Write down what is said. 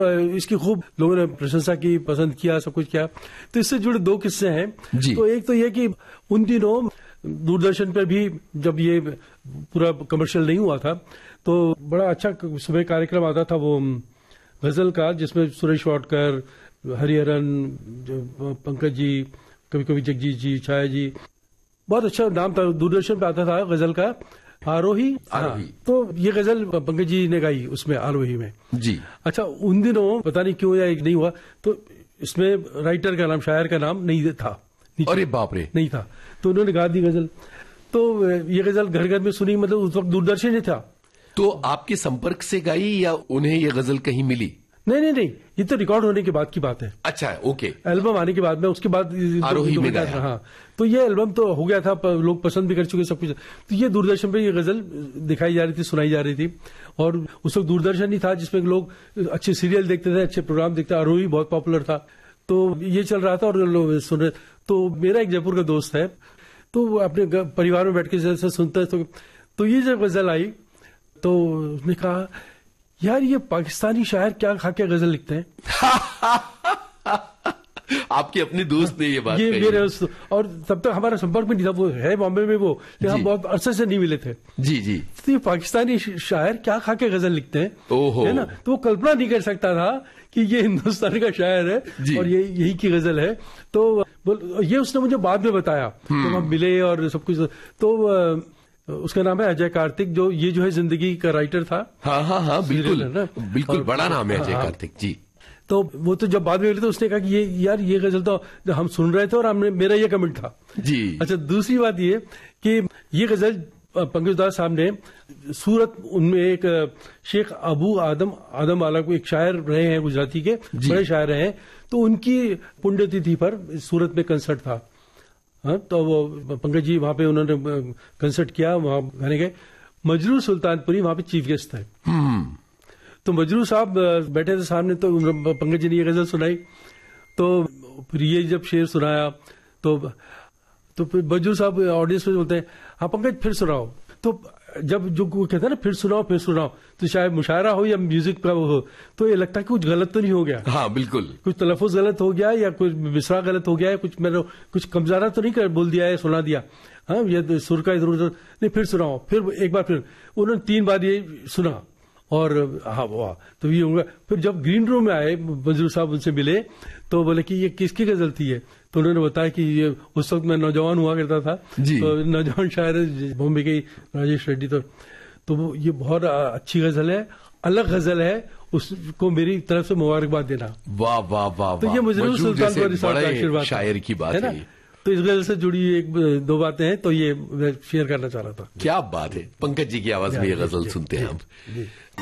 इसकी खूब लोगों ने प्रशंसा की, पसंद किया, सब कुछ किया। तो इससे जुड़े दो किस्से हैं। तो एक तो ये कि उन दिनों दूरदर्शन पर भी जब ये पूरा कमर्शियल नहीं हुआ था तो बड़ा अच्छा सुबह कार्यक्रम आता था वो गजल का, जिसमें सुरेश वाडकर, हरिहरन, पंकज जी, कभी कभी जगजीत जी, छाया जी, बहुत अच्छा नाम था। दूरदर्शन पे आता था गजल का आरोही। तो ये गजल पंकज जी ने गाई उसमें, आरोही में जी। अच्छा, उन दिनों पता नहीं क्यों या एक नहीं हुआ, तो इसमें राइटर का नाम, शायर का नाम नहीं था। अरे बाप रे, नहीं था। तो उन्होंने गा दी गजल। तो ये गजल घर घर में सुनी, मतलब उस वक्त दूरदर्शन ही था। तो आपके संपर्क से गाई या उन्हें ये गजल कहीं मिली? नहीं, ये तो रिकॉर्ड होने के बाद की बात है। अच्छा, ओके। एल्बम आने के बाद में, उसके बाद आरोही में गाया। हाँ, तो ये एल्बम तो हो गया था, लोग पसंद भी कर चुके सब कुछ। तो ये दूरदर्शन पे ये गजल दिखाई जा रही थी, सुनाई जा रही थी। और उस वक्त दूरदर्शन ही था जिसमें लोग अच्छे सीरियल देखते थे, अच्छे प्रोग्राम देखते थे। आरोही बहुत पॉपुलर था, तो ये चल रहा था और लोग सुन रहे। तो मेरा एक जयपुर का दोस्त है, तो वो अपने परिवार में बैठ के जैसे सुनता है। तो ये जब गजल आई तो उसने कहा, यार ये पाकिस्तानी शायर क्या खा के गजल लिखते हैं। आपके अपने दोस्त ने ये बात ये कही। मेरे और तब तक हमारा संपर्क भी नहीं था। वो है बॉम्बे में, वो हम बहुत अरसे से नहीं मिले थे। जी जी। तो ये पाकिस्तानी शायर क्या खा के गजल लिखते हैं, ओहो, है ना। तो वो कल्पना नहीं कर सकता था कि ये हिंदुस्तान का शायर है और ये यही की गजल है। तो ये उसने मुझे बाद में बताया, तो हम मिले और सब कुछ। तो उसका नाम है अजय कार्तिक, जो है जिंदगी का राइटर था। हाँ, बिल्कुल बड़ा नाम है अजय कार्तिक जी। तो वो तो जब बाद में मिले तो उसने कहा कि यार ये गजल तो हम सुन रहे थे और हमने, मेरा ये कमेंट था जी। अच्छा, दूसरी बात ये कि ये गजल पंकज दास साहब ने सूरत, उनमें एक शेख अबू आदम वाला को एक शायर रहे हैं, गुजराती के बड़े शायर रहे हैं। तो उनकी पुण्यतिथि पर सूरत में कंसर्ट था। हाँ, तो वो पंकज जी वहां पे उन्होंने कंसर्ट किया, वहां गाने गए। मजरू सुल्तानपुरी वहां पे चीफ गेस्ट थे। तो मजरू साहब बैठे थे सामने, तो पंकज जी ने ये गजल सुनाई। तो फिर ये जब शेर सुनाया तो फिर मजरू साहब ऑडियंस में बोलते हैं, हाँ पंकज फिर सुनाओ। तो जब जो कहते हैं ना फिर सुनाओ, तो शायद मुशायरा हो या म्यूजिक का हो, तो ये लगता है कि कुछ गलत तो नहीं हो गया। हाँ बिल्कुल, कुछ तलफ़ुज़ गलत हो गया या कुछ मिसरा गलत हो गया है, कुछ कमज़ारा तो नहीं बोल दिया है, सुना दिया। हाँ, ये सुर का इधर उधर नहीं, फिर सुनाओ। फिर एक बार फिर उन्होंने 3 बार ये सुना और हाँ वाह, तो ये होगा। फिर जब ग्रीन रूम में आए मजरू साहब, उनसे मिले तो बोले कि ये किसकी गजल थी है। तो उन्होंने बताया कि ये उस वक्त मैं नौजवान हुआ करता था, तो नौजवान शायर बॉम्बे के राजेश रेड्डी। तो ये बहुत अच्छी गजल है, अलग गजल है, उसको मेरी तरफ से मुबारकबाद देना। वाह वाह वाह। तो ये मजरू सुल्तानपुरी साहब का आशीर्वाद, शायर की बात है ना। तो इस गजल से जुड़ी 1-2 बातें हैं, तो ये मैं शेयर करना चाह रहा था। क्या बात है, पंकज जी की आवाज में ये गजल सुनते हैं हम।